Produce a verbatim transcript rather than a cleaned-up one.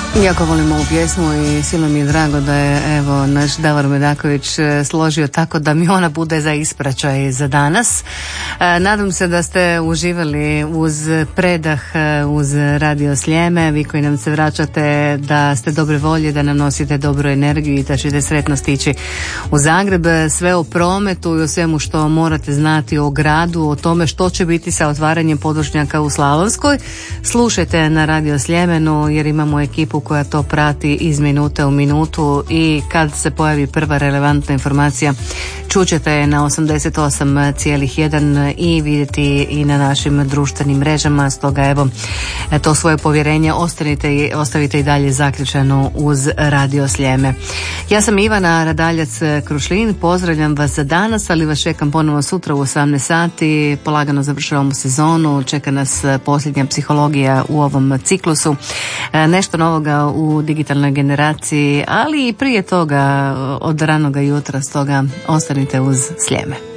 Jako volim ovu pjesmu i silno mi je drago da je evo naš Davor Medaković složio tako da mi ona bude za ispraćaj za danas. E, nadam se da ste uživali uz predah, uz Radio Sljeme, vi koji nam se vraćate, da ste dobre volje, da nam nosite dobru energiju i da ćete sretno stići u Zagreb. Sve o prometu i o svemu što morate znati o gradu, o tome što će biti sa otvaranjem podvožnjaka u Slavonskoj, slušajte na Radio Sljemenu jer imamo ekipu koja to prati iz minute u minutu i kad se pojavi prva relevantna informacija čućete je na osamdeset osam zarez jedan i vidjeti i na našim društvenim mrežama. Stoga evo to svoje povjerenje ostanite i ostavite i dalje zaključano uz Radio Sljeme. Ja sam Ivana Radaljac-Krušlin, pozdravljam vas za danas, ali vas čekam ponovo sutra u osamnaest sati. Polagano završavamo sezonu, čeka nas posljednja psihologija u ovom ciklusu, nešto novoga u digitalnoj generaciji, ali i prije toga od ranoga jutra, stoga ostanite uz Sljeme.